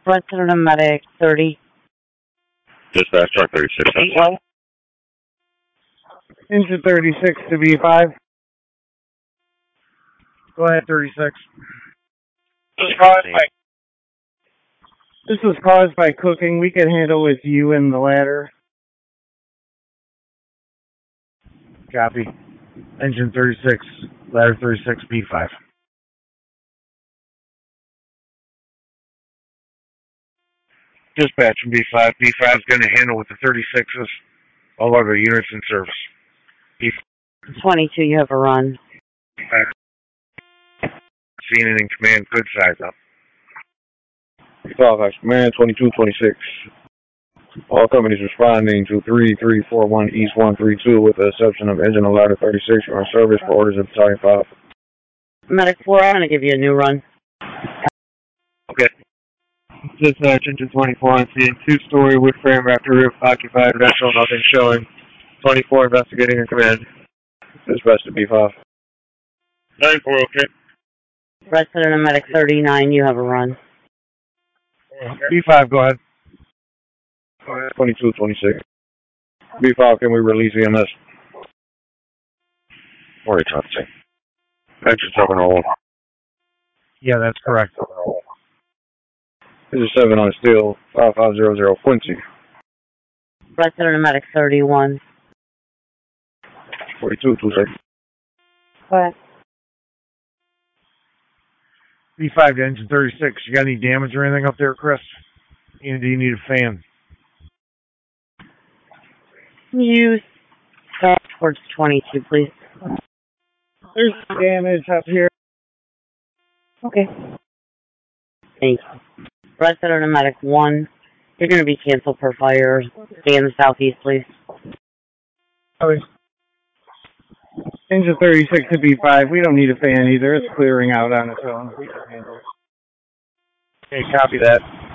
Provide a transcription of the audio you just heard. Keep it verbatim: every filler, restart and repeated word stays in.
Resident Medic thirty. Dispatch, truck thirty-six. Well, Engine thirty-six to B five. Go ahead, thirty-six. This is caused by, This was caused by cooking. We can handle with you in the ladder. Copy. Engine thirty-six, ladder thirty-six, B five. dispatch from B five. B five is going to handle with the thirty-sixes. All other units in service. B five. twenty-two, you have a run. Seeing anything command, good size up. B five, command twenty-two twenty-six. All companies responding to three three four one East one three two with the exception of engine and ladder thirty-six are in service for orders of Battalion five. Medic four, I'm going to give you a new run. Okay. Dispatch, engine twenty-four on scene. Two-story wood frame after roof occupied. Vessel, nothing showing. twenty-four investigating in command. Dispatch to B five. nine four, okay. Resident Medic thirty-nine, you have a run. B five, go ahead. twenty-two twenty-six. B five, can we release E M S? What are you trying to say? Exit seven oh one. Yeah, that's correct. This is seven on steel, five five zero zero Quincy. Resident Medic thirty-one. forty-two twenty-six. What? B five to engine thirty-six. You got any damage or anything up there, Chris? And do you need a fan? Can you stop towards twenty-two, please? There's damage up here. Okay. Thanks. Resident Medic one, you're going to be canceled per fire. Stay in the southeast, please. Okay. Engine thirty-six to B five. We don't need a fan either. It's clearing out on its own. We can handle it. Okay, copy that.